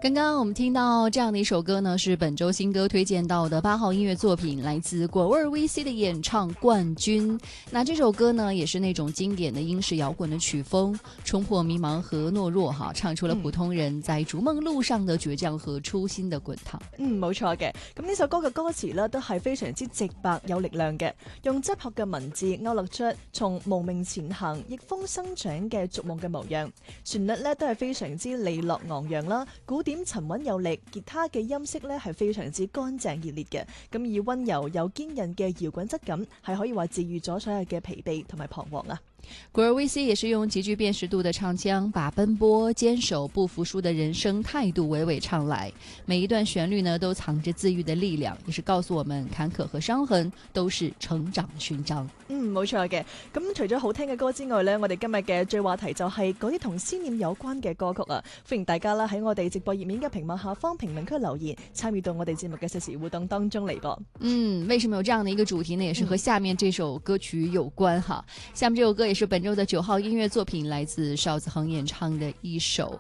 刚刚我们听到这样的一首歌呢，是本周新歌推荐到的8号音乐作品，来自果味 VC 的演唱冠军。那这首歌呢，也是那种经典的英式摇滚的曲风，冲破迷茫和懦弱唱出了普通人在逐夢路上的倔強和初心的滾燙。 冇錯嘅。咁呢首歌嘅歌詞呢，都係非常之直白有力量嘅，用質樸嘅文字勾勒出從無名前行逆風生長嘅逐夢嘅模樣。旋律呢，都係非常之利落昂揚啦，古典沉穩有力，吉他嘅音色咧係非常之乾淨熱烈嘅，咁以溫柔又堅韌嘅搖滾質感，係可以話治愈咗所有嘅疲憊同埋彷徨啊。 果兒 VC 也是用極具辨識度的唱腔，把奔波、堅守、不服輸的人生態度娓娓唱來。每一段旋律呢，都藏着治愈的力量，也是告訴我們坎坷和傷痕都是成長的勳章。 冇錯嘅。咁除咗好聽嘅歌之外呢，我哋今日嘅最話題就係嗰啲同思念有關嘅歌曲啊！歡迎大家啦喺我哋直播頁面嘅屏幕下方評論區留言，參與到我哋節目嘅實時互動當中嚟噃。 為什麼有這樣的一個主題呢？也是和下面這首歌曲有關哈。下面這首歌也是本周的9號音樂作品，來自邵子恒演唱的一首